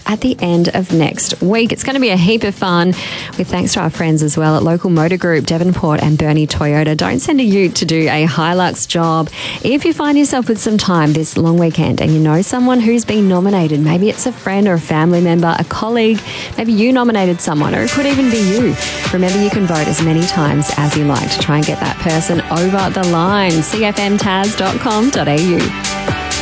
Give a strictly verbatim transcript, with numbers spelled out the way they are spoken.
at the end of next week. It's going to be a heap of fun with thanks to our friends as well at Local Motor Group, Devonport and Bernie Toyota. Don't send a ute to do a Hilux job. If you find yourself with some time this long weekend and you know someone who's been nominated, maybe it's a friend or a family member, a colleague, maybe you nominated someone, or it could even be you. Remember, you can vote as many times as you like to try and get that person over the line. c f m taz dot com dot a u